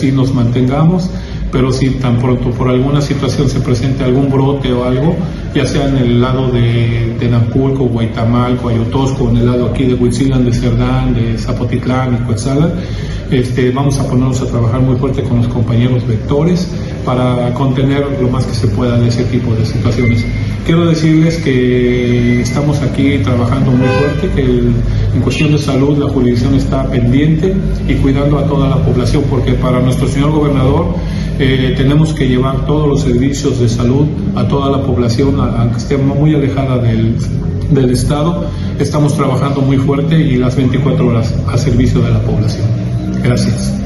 así nos mantengamos, pero si tan pronto por alguna situación se presente algún brote o algo, ya sea en el lado de Nampulco, Guaitamalco, Ayotosco, en el lado aquí de Huitzilan, de Cerdán, de Zapotitlán y Cuetzalan, vamos a ponernos a trabajar muy fuerte con los compañeros vectores para contener lo más que se pueda de ese tipo de situaciones. Quiero decirles que estamos aquí trabajando muy fuerte, que en cuestión de salud la jurisdicción está pendiente y cuidando a toda la población, porque para nuestro señor gobernador tenemos que llevar todos los servicios de salud a toda la población, aunque esté muy alejada del Estado. Estamos trabajando muy fuerte y las 24 horas a servicio de la población. Gracias.